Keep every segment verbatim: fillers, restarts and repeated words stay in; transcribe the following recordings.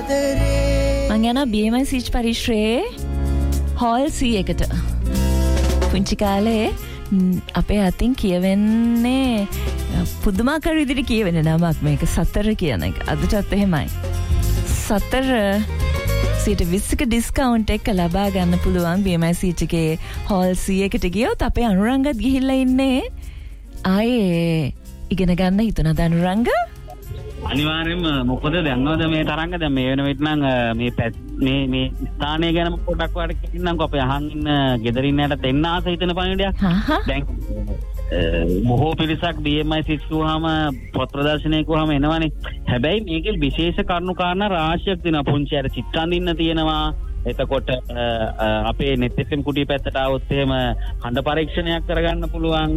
මං යනවා B M I Siege පරිශ්‍රයේ hall C එකට. පුංචි කාලේ අපේ අතින් කියවෙන්නේ පුදුමාකාර විදිහට කියවෙන නමක් මේක සතර කියන එක. අදටත් එහෙමයි. සතර සිට විස්සක ඩිස්කවුන්ට් එක ලබා ගන්න පුළුවන් B M I Siege එකේ හෝල් C එකට ගියොත් අපේ අනුරංගත් ගිහිල්ලා ඉන්නේ. ආයේ ඉගෙන ගන්න හිතුණාද අනුරංග? අනිවාර්යයෙන්ම මොකද දැන්නවද මේ තරංග දැන් මේ වෙන විට නම් මේ මේ මේ ස්ථානය ගැන පොඩක් වාට කියන්නම්කෝ අපේ අහන් ඉන්න ගෙදරින් යනට දෙන්න ආස හිතෙන පණිවිඩයක්. දැන් බොහෝ පිරිසක් B M I Siege කියවහම පොත් ප්‍රදර්ශනය කියවහම එනවනේ. හැබැයි මේකේ විශේෂ කරුණු කාරණා රාශියක් තියෙනවා. පුංචි අර චිත්‍රාඳින්න තියෙනවා. එතකොට අපේ net F M කුටිය පැත්තට આવොත් එහෙම හඬ පරීක්ෂණයක් කරගන්න පුළුවන්.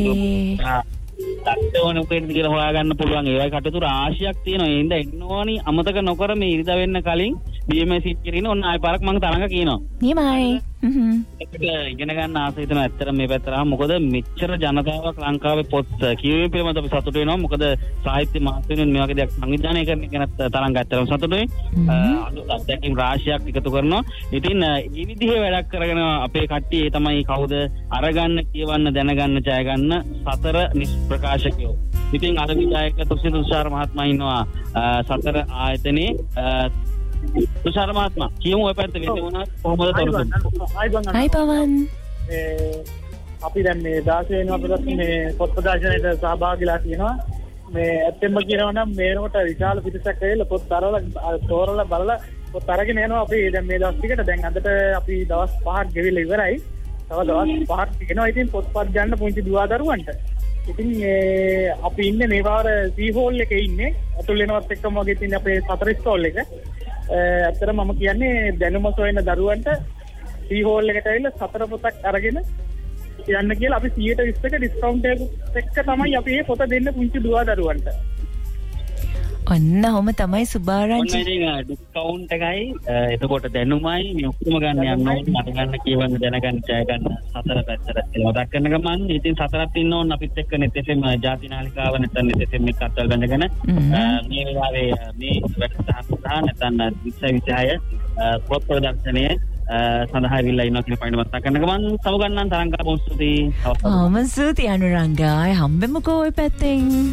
දක්ෂවන උපේට කියලා හොයාගන්න පුළුවන්. ඒ වගේ කටයුතු රාශියක් තියෙනවා. ඒ හින්දා එන්න ඕනි අමතක නොකර මේ ඉරිදා වෙන්න කලින් B M I Siege එකේ ඉන්න ඕන ආයෙ පාරක් මම තරංග කියනවා. නියමයි. හ්ම්. ඒක ඉගෙන ගන්න ආස හිතෙනවා ඇත්තටම මේ පැත්තට ආවම. මොකද මෙච්චර ජනතාවක් ලංකාවේ පොත් කියවීම පිළිබඳව අපි සතුටු වෙනවා. මොකද සාහිත්‍ය මාධ්‍යයෙන් මේ වගේ දෙයක් සංවිධානය කරන එක ගැන තරංග ඇත්තටම සතුටුයි. අලුත් අත්දැකීම් රාශියක් එකතු කරනවා. ඉතින් මේ විදිහේ වැඩක් කරගෙන අපේ කට්ටිය ඒ තමයි කවුද අරගන්න, කියවන්න, දැනගන්න, ජය ගන්න සතර නිෂ්ප්‍රකාශකයෝ. ඉතින් අර විදායක තුසිත තුෂාර මහත්මයා ඉන්නවා සතර ආයතනයේ. තුෂාර මහත්මයා කියමු ඔය පැත්ත වෙන්නේ මොනවද කොහොමද තොරතුරු? හයි පවන්. අපි දැන් මේ දාස වෙනවා අපිට මේ පොත් ප්‍රදර්ශනයට සහභාගීලා තියෙනවා. මේ ඇත්තෙන්ම කියනවා නම් මේනකොට විශාල පිටසක් ඇවිල්ලා පොත් තරවලා තෝරලා බලලා පොත් අරගෙන යනවා. අපි දැන් මේ දවස් ටිකට දැන් අදට අපි දවස් පහක් ගෙවිලා ඉවරයි. තව දවස් පහක් තියෙනවා. ඉතින් පොත්පත් ගන්න පුංචි දුවා දරුවන්ට. ඉතින් අපි ඉන්නේ මේ පාර C hall එකේ ඉන්නේ. අතුල් වෙනවත් එක්කම වගේ තියෙන අපේ සතර ස්ටෝල් එක. ඇත්තට මම කියන්නේ දැනුම සොයන දරුවන්ට C hall එකට ඇවිල්ලා සතර පොතක් අරගෙන යන්න කියලා අපි සියයට විස්සක ඩිස්කවුන්ට් එකක් තමයි අපි මේ පොත දෙන්න පුංචි දුවා දරුවන්ට. ඔන්න ඔහම තමයි සුභාරංචි. ඔන්න ඉතින් ඩිස්කවුන්ට් එකයි එතකොට දැනුමයි මේ ඔක්කොම ගන්න යන්න ඕනේ. මට ගන්න කියවන්න දැනගන්න ජය ගන්න සතර පැත්තට මතක් කරන ගමන් ඉතින් සතරක් ඉන්න ඕන අපිත් එක්ක net F M ජාති නාලිකාව නැත්නම් net F M එක අත්වල බඳගෙන මේ වෙලාවේ මේ වැඩසටහන සඳහා නැත්නම් විස්සයි විසි හය පොත් ප්‍රදර්ශනයේ සඳහා විල්ලා ඉන්නවා කියන පයින් මතක් කරන ගමන් සමු ගන්නන් තරංගා බොස්තුති. ඔහම සූති අනුරංගා හම්බෙමුකෝ ඔය පැත්තෙන්.